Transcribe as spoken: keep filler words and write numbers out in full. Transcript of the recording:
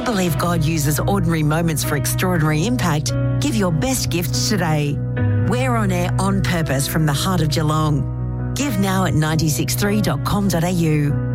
believe God uses ordinary moments for extraordinary impact, give your best gift today. We're on air on purpose from the heart of Geelong. Give now at nine six three dot com dot a u.